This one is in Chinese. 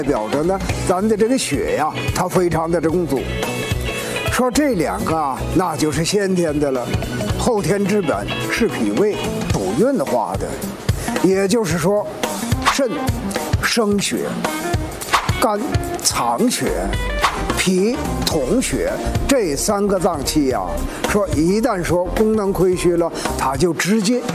表着呢咱的这个血呀，它非常的充足。说这两个啊，那就是先天的了，后天之本是脾胃补运化的，也就是说，肾生血，肝藏血，脾统血，这3个脏器呀，说一旦说功能亏虚了，它就直接